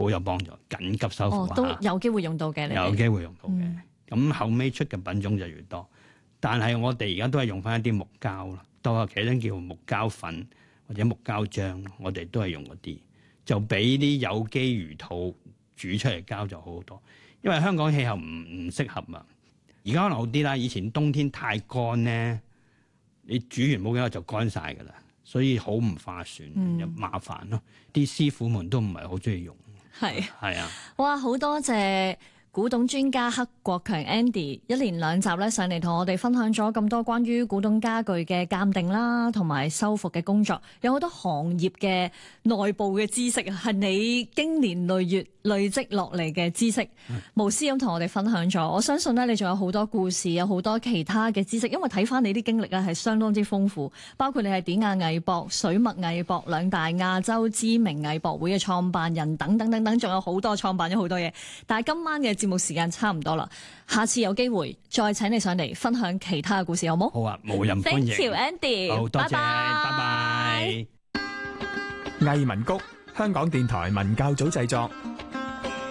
好有幫助，緊急修復都有機會用到嘅， 有機會用到嘅。咁後尾出嘅品種就越多，但係我哋而家都係用翻一啲木膠咯，都係其中叫木膠粉或者木膠漿，我哋都係用嗰啲，就比啲有機魚肚煮出嚟膠就好好多。因為香港氣候唔適合啊，而家可能好啲啦。以前冬天太乾咧，你煮完冇幾耐就乾晒噶啦，所以好唔划算，又麻煩咯。啲師傅們都唔係好中意用。係啊， 哇！好多謝古董專家克國強 Andy 一連2集咧上嚟同我哋分享咗咁多關於古董家具嘅鑑定啦，同埋修復嘅工作，有好多行業嘅內部嘅知識啊，係你經年累月累積落嚟嘅知識，無私咁同我哋分享咗。我相信咧，你仲有好多故事，有好多其他嘅知識，因為睇翻你啲經歷咧係相當之豐富，包括你係典雅藝博、水墨藝博2大亞洲知名藝博會嘅創辦人等等等等，仲有好多創辦咗好多嘢。但係今晚嘅節目時間差唔多啦，下次有機會再請你上嚟分享其他嘅故事，好冇？ 好啊，無任歡迎。 Thank you, Andy。 好多謝，拜拜。 藝文谷，香港電台文教組製作。